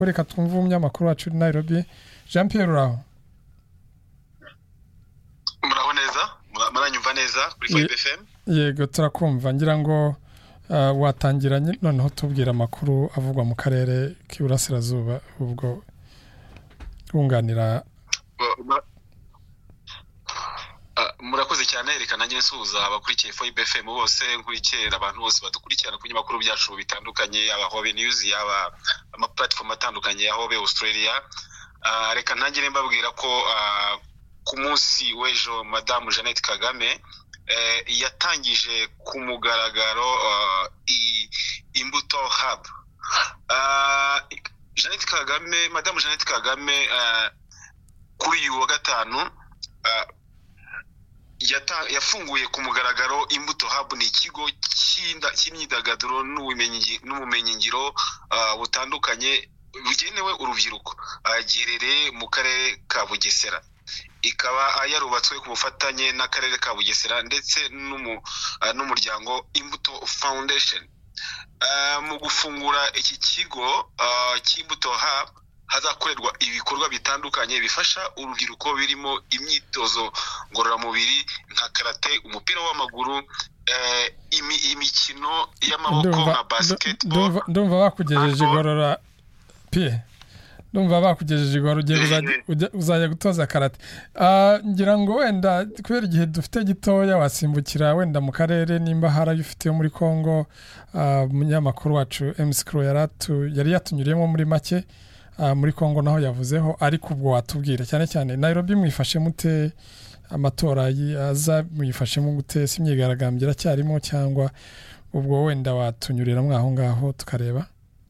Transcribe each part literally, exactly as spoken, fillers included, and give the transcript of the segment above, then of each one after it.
reka twumve umunyamakuru wacu i Nairobi Jean Pierre Raho. Muraho neza muranyumva neza kuri five F M. Yego turakumva ngira ngo uh, watangiranye noneho tubwira amakuru avugwa mu karere k'Iburasirazuba ubwo unganira. Murakoze cyane reka nanjye nsuhuza abakurikiye five F M bose nkurikira abantu bose badukurikirana ku nyamakuru byacu bitandukanye yaba Hobe News yaba ama platform atandukanye ya Hobe Australia. Uh, reka nanjye mbabwira ko uh, ku munsi w'ejo Madame Jeannette Kagame eh, yatangije ku mugaragaro uh, imbuto hub. Uh, Jeannette Kagame Madame Jeannette Kagame uh, kuri uyu wa gatanu uh, Yata, yafunguye ku mugaragaro imbuto hub ni ikigo cy'imyidagaduro n'ubumenyi ngiro uh, butandukanye bugenewe urubyiruko agerere mu karere ka Bugesera. Ikaba yarubatswe ku bufatanye n'akarere ka Bugesera ndetse n'umuryango uh, Imbuto Foundation. Uh, mu gufungura iki kigo uh, cy'imbuto hub hazakorerwa ibikorwa bitandukanye bifasha urubyiruko birimo imyitozo ngororamubiri nka karate, umupira w'amaguru, eh, imi, imikino y'amaboko nka basketball. Ndumva bakugejeje igorora pie ndumva bakugejeje igorora ugiye uzajya gutoza karate. Uh, ngira ngo wenda kubera igihe dufite gitoya wasimbukira wenda mu karere nimba harayo ufite muri Kongo. Umunyamakuru uh, wacu M C Crow yaratu yari yatunyuriyemo muri make Uh, muri Kongo naho yavuzeho ariko ubwo watubwira cyane cyane Nairobi mwifashe mute amatora aza mwifashe mu gute simyigaragambira cyarimo cyangwa ubwo wenda watunyurira mwaho ngaho tukareba.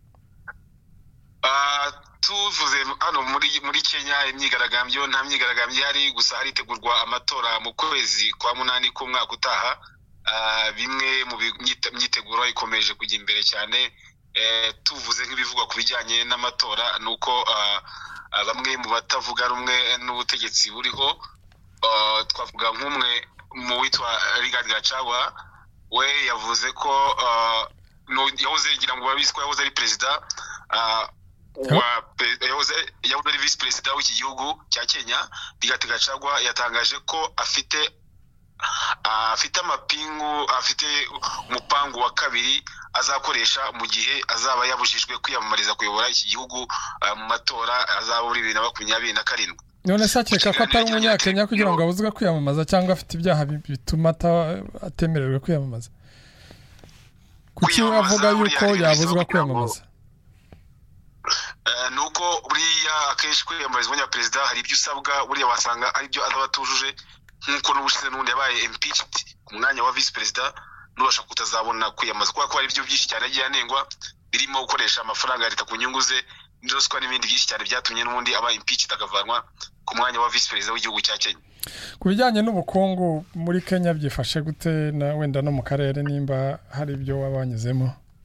Uh, tuvuze hano muri muri Kenya imyigaragambyo nta myigaragambyo yari gusa haritegurwa amatora mu kwezi kwa munani ku mwaka utaha. Uh, bimwe mu myiteguro ikomeje kujya imbere cyane. Eh, tuvuze nk'ibivugwa ku bijyanye n'amatora nuko uh, uh, bamwe mu batavuga rumwe n'ubutegetsi buriho uh, twavuga nk'umwe mu witwa Rigathi Gachagua we yavuze ko uh, no yahoze ngira ngo babizi ko yahoze ari president uh, wa yahoze yahoze ari vice president w'iki gihugu cya Kenya. Rigathi Gachagua yatangaje ko afite uh, afite amapingu afite umupangu wa kabiri azakoresha mu gihe azaba yabujijwe kwiyamamariza kuyobora iki gihugu uh, mu matora azaba muri bibiri na makumyabiri na karindwi. None sakeka ko atari umunyakenya kugira ngo abuzwe kwiyamamaza cyangwa afite ibyaha bituma atemererwa kwiyamamaza. Kuki avuga yuko yabuzwa kwiyamamaza? Uh, nuko buriya akenshi kwiyamamariza umunya president hari ibyo usabwa buriya wasanga ari byo azaba tujuje nkuko n'ubushize n'undi yabaye impeached ku mwanya wa vice president nubasha kutazabona kwiyamaza kwa ko ari byo byinshi cyane agiye anengwa birimo gukoresha amafaranga ya leta ku nyungu ze ndoswa n'ibindi byinshi cyane byatumye n'ubundi aba impeached akavanwa ku mwanya wa vice president w'igihugu cya Kenya. Ku bijyanye n'ubukungu muri Kenya byifashe gute na wenda no mu karere nimba hari ibyo wabanyuzemo?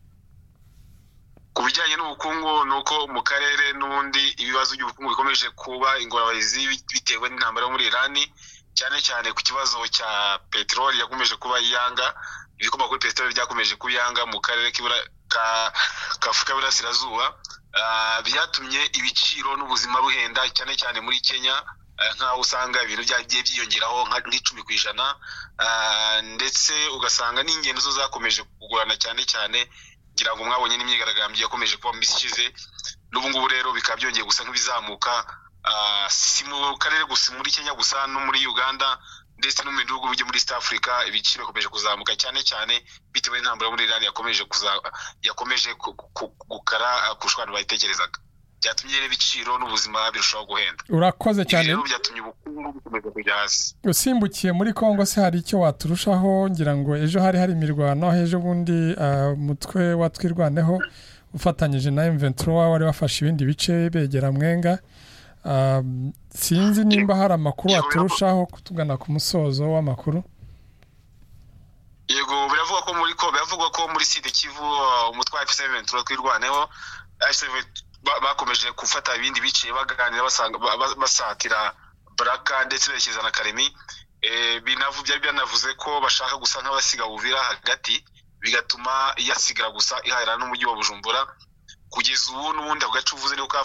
Ku bijyanye n'ubukungu nuko mu karere n'ubundi ibibazo by'ubukungu bikomeje kuba ingorabahizi bitewe n'intambara yo muri Iran cyane cyane ku kibazo cya peteroli yakomeje kuba yanga. Ibikomoka kuri peteroli byakomeje kuyanga mu karere k'ibura ka Afurika y'Iburasirazuba. Uh, byatumye ibiciro n'ubuzima buhenda cyane cyane muri Kenya uh, nkaho usanga ibintu byagiye byiyongeraho nka icumi ku ijana uh, ndetse ugasanga n'ingendo zo zakomeje kugorana cyane cyane ngira ngo mwabonye n'imyigaragambyo yakomeje kuba mbisikize n'ubu ngubu rero bikaba byongeye gusa nk'ibizamuka uh, si mu karere gusa muri Kenya gusa no muri Uganda ndetse no mu bihugu byo muri East Africa ibiciro bikomeje kuzamuka cyane cyane bitewe n'intambara muri Iran yakomeje kuza yakomeje gukara kushwana bayitekerezaga byatumye ibiciro n'ubuzima birushaho guhenda. Urakoze cyane. Rero byatumye ubukungu bukomeza kujya hasi. Usimbukiye muri Kongo se hari icyo waturushaho ngira ngo ejo hari hari imirwano ejo bundi uh, mutwe watwirwaneho ufatanyije na M twenty-three wari wafashe ibindi bice begera Mwenga. Um, sinzi nimba hari amakuru waturushaho kutugana ku musozo w'amakuru. Yego biravuga ko muri ko biravuga ko muri Sud Kivu umutwe wa F seven twirwaneho bakomeje gufata ibindi bice baganira basanga basatira Baraka ndetse berekeza na Karemi. Eh binavu byari byanavuze ko bashaka gusa nk'abasiga Uvira hagati bigatuma yasigara gusa ihahira n'umujyi wa Bujumbura kugeza ubu n'ubundi ako gace uvuze niko